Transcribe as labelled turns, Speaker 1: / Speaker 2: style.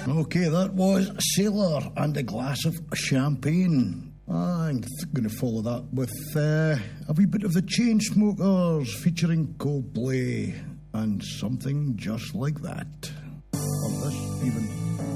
Speaker 1: Okay, that was Sailor and a Glass of Champagne. I'm going to follow that with a wee bit of the Chainsmokers featuring Coldplay and Something Just Like That. Or this, even.